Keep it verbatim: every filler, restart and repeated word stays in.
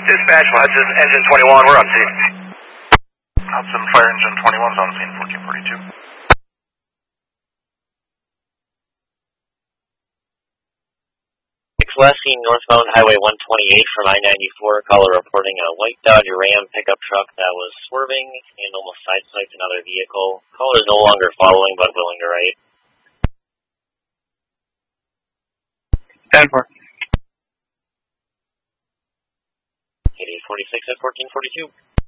Dispatch, Hudson, engine twenty-one, we're on scene. Hudson, fire engine twenty-one is on scene, fourteen forty-two. West, seen northbound Highway one twenty-eight from I ninety-four. Caller reporting a white Dodge Ram pickup truck that was swerving and almost sideswiped another vehicle. Caller is no longer following but willing to write. ten four. eight eight forty-six at fourteen forty-two.